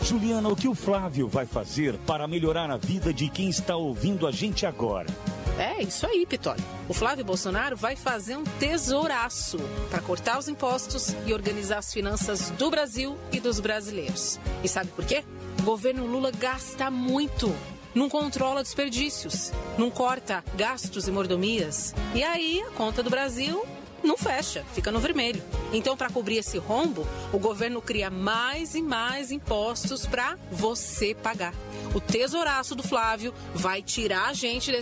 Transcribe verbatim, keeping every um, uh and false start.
Juliana, o que o Flávio vai fazer para melhorar a vida de quem está ouvindo a gente agora? É isso aí, Pitoli. O Flávio Bolsonaro vai fazer um tesouraço para cortar os impostos e organizar as finanças do Brasil e dos brasileiros. E sabe por quê? O governo Lula gasta muito. Não controla desperdícios, não corta gastos e mordomias. E aí a conta do Brasil não fecha, fica no vermelho. Então, para cobrir esse rombo, o governo cria mais e mais impostos para você pagar. O tesouraço do Flávio vai tirar a gente desse